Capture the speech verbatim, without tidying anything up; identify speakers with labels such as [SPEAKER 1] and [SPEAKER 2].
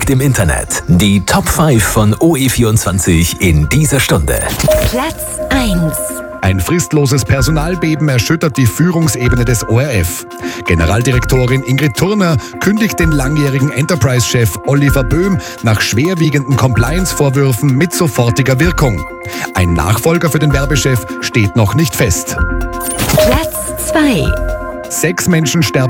[SPEAKER 1] Nachricht im Internet. Die Top fünf von O E vierundzwanzig in dieser Stunde.
[SPEAKER 2] Platz eins.
[SPEAKER 3] Ein fristloses Personalbeben erschüttert die Führungsebene des O R F. Generaldirektorin Ingrid Turner kündigt den langjährigen Enterprise-Chef Oliver Böhm nach schwerwiegenden Compliance-Vorwürfen mit sofortiger Wirkung. Ein Nachfolger für den Werbechef steht noch nicht fest.
[SPEAKER 2] Platz zwei.
[SPEAKER 3] Sechs Menschen sterben